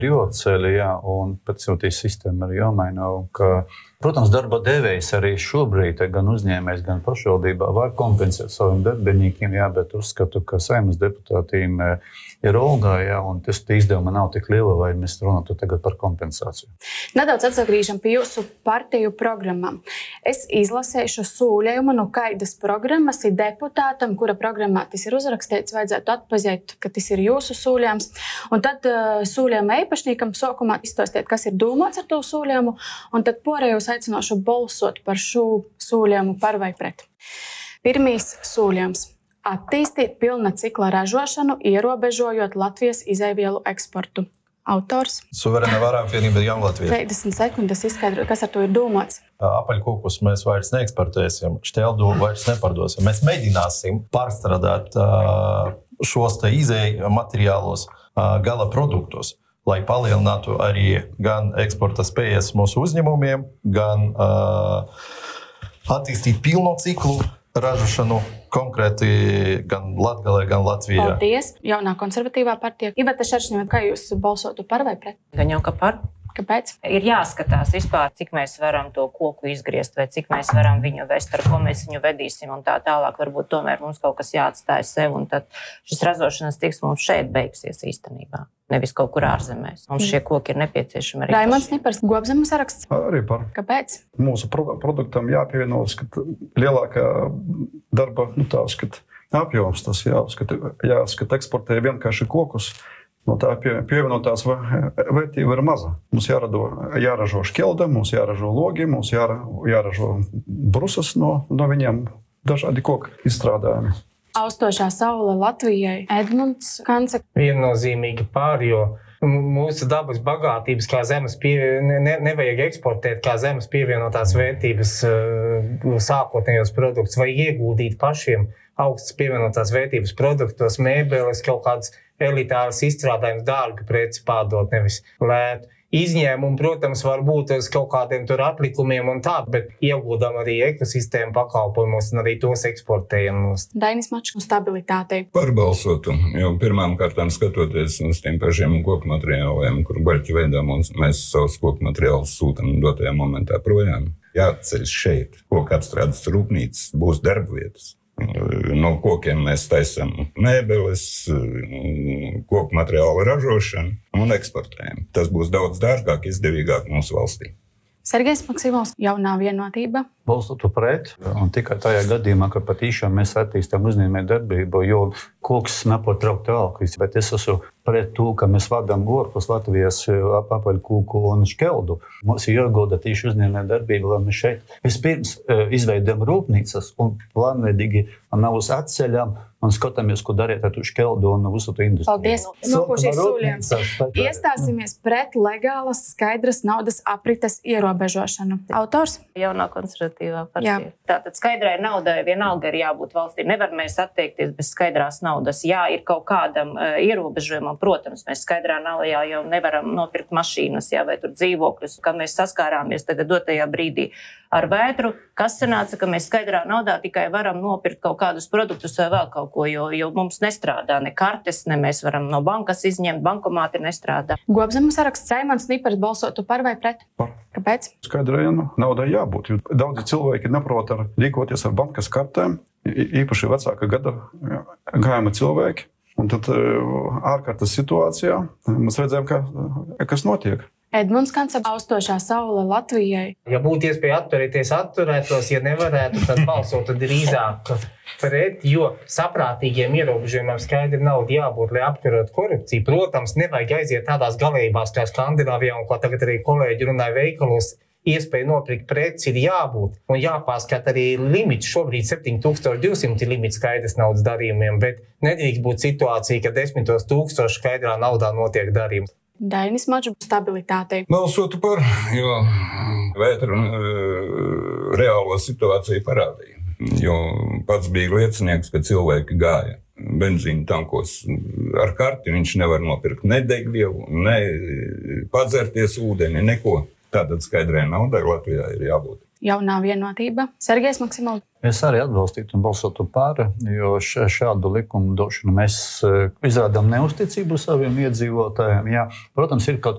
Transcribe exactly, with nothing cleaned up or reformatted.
Joceļi, jā, un pēc jau tī sistēma arī jāmaina. Ka, protams, darba devējs arī šobrīd gan uzņēmējs, gan pašvaldībā var kompensēt saviem darbiniekiem, jā, bet uzskatu, ka Saeimas deputātīm ir Olgā, jā, un tas izdevuma nav tik liela, vai mēs runātu tagad par kompensāciju. Nedaudz atsagrīžam pie jūsu partiju programmām. Es izlasēšu sūļējumu, no kādas programmas ir deputātam, kura programmā tas ir uzrakstīts, vajadzētu atpazīt, ka tas ir jūsu sūļējums. Un tad uh, sūļējuma īpašniekam sākumā izstāstiet, kas ir domāts ar to sūļējumu, un tad porējos aicināšu balsot par šo sūļējumu par vai pret. Pirmīs sūļējums. Attīstīt pilna cikla ražošanu, ierobežojot Latvijas izēvielu eksportu. Autors. Suverēna vara apvienība Jaunlatvija. trīsdesmit sekundes izskaidrot, kas ar to ir domāts. Apaļkūkus mēs vairs neeksportēsim, šķeldu vairs nepardosim. Mēs mēģināsim pārstrādāt šos te izēju materiālos gala produktos, lai palielinātu arī gan eksporta spējas mūsu uzņēmumiem, gan uh, attīstīt pilno ciklu ražošanu konkrēti gan Latgalē, gan Latvijā. Paldies. Jaunā konservatīvā partija. Iveta Šeršņeva, kā jūs balsotu par vai pret? Gan jau ka par. Kāpēc? Ir jāskatās vispār, cik mēs varam to koku izgriezt, vai cik mēs varam viņu vest, ar ko mēs viņu vedīsim un tā tālāk. Varbūt tomēr mums kaut kas jāatstāja sev, un tad šis ražošanas tiks mums šeit beigsies īstenībā. Nevis kaut kur ārzemēs. Mums šie koki ir nepieciešami arī. Raimonds Nipars, Gobzemu saraksts. Arī par. Kāpēc? Mūsu produktam jāpievienotas, ka lielākā darba, nu tā, skat, apjoms tas jāskat, jāskat eksportē vienkārši kokus. No tā pie, pievienotās vērtība ir maza. Mums jārado, jāražo šķelda, mums jāražo logi, mums jāra, jāražo brusas no, no viņiem dažādi koki izstrādājumi. Austošā saule Latvijai. Edmunds Kanca. Viennozīmīgi pār, jo mūsu dabas bagātības kā zemes pie, ne, nevajag eksportēt kā zemes pievienotās vērtības sākotnējos produktus vai ieguldīt pašiem augstas pievienotās vērtības produktos, mēbeles, kaut kādas elitāras izstrādājums, dārga preci pārdot, nevis lētu. Izņēmumi, protams, var būt uz kaut kādiem tur atlikumiem un tā, bet ieguldām arī ekosistēmu pakalpojumus un arī tos eksportējam. Dainis Mačs un stabilitātei. Pārbalsotu, jo pirmām kārtām skatoties uz tiem pašiem koku materiāliem, kur baļķi veidā mums, mēs savus koku materiālus sūtam dotajā momentā projām. Jāceļ šeit, koku apstrādes rūpnīcas, būs darbvietas. No kokiem mēs taisam mēbeles, koku materiālu ražošanu un eksportējam. Tas būs daudz dārgāk, izdevīgāk mūsu valstī. Sergejs Maksimovs, Jaunā vienotība. Balstotu pret, un tikai tajā gadījumā, ka patīšām mēs attīstām uzņēmēju darbību, jo koks nepārtraukti augst, bet es esmu pret to, ka mēs vadām ārpus Latvijas apaļkūku un šķeldu. Mums ir jāgulda tieši uzņēmēju darbību, lai mēs šeit vispirms izveidām rūpnīcas un plānveidīgi nav uz atceļām un skatāmies, ko darīt ar to šķeldu un visu to industriju. Paldies. Nokošīs sūļiem. Iestāsimies pret legālas, skaidras naudas aprites ierobežošanu. Autors? Jaunā konservatīvā partija. Jā. Tātad skaidrai naudai vienalga ir jābūt valstī. Nevar mēs atteikties bez skaidrās naudas. Jā, ir kaut kādam uh, ierobežojumam. Protams, mēs skaidrā naujā jau nevaram nopirkt mašīnas, jā, vai tur dzīvokļus. Kad mēs saskārāmies tagad dotajā brīdī ar vētru, kas sanāca, ka mēs skaidrā naudā tikai varam nopirkt kaut kādus produktus vai vēl kaut ko, jo, jo mums nestrādā ne kartes, ne mēs varam no bankas izņemt, bankomāti nestrādā. Gobzemu saraksts. Raimonds Nipars, balsotu par vai pret? Par. Kāpēc? Skaidrai naudai jābūt, jo daudzi cilvēki neprot ar rīkoties ar bankas kartēm, īpaši vecāka gada gājuma cilvēki. Un tad ārkārtas situācijā mēs redzējām, ka, kas notiek. Edmunds Kanca, austošā saule Latvijai. Ja būtu iespēja atturēties, atturētos, ja nevarētu, tad balsotu drīzāk pret, jo saprātīgiem ierobežojumiem skaidri nauda jābūt, lai apturētu korupciju. Protams, nevajag aiziet tādās galējībās kā Skandināvijā, un ko tagad arī kolēģi runāja veikalos, iespēja nopirkt preci ir jābūt un jāpārskat arī limits. Šobrīd septiņi tūkstoši divsimti limits skaidrs naudas darījumiem, bet nedrīkst būt situācija, ka desmitos tūkstoši skaidrā naudā notiek darījums. Dainis Mačs, stabilitātei. Balsotu par, jo vētra reālo situāciju parādīja. Jo pats bija liecinieks, ka cilvēki gāja benzīna tankos ar karti, viņš nevar nopirkt ne degvielu, ne padzerties ūdeni, neko. Tātad skaidrai naudai Latvijā ir jābūt. jaunā vienotība. Sergejs Maksimovs. Es arī atbalstītu un balsotu par, jo šādu likumu došanu mēs izrādām neusticību saviem iedzīvotājiem. Jā, protams, ir kaut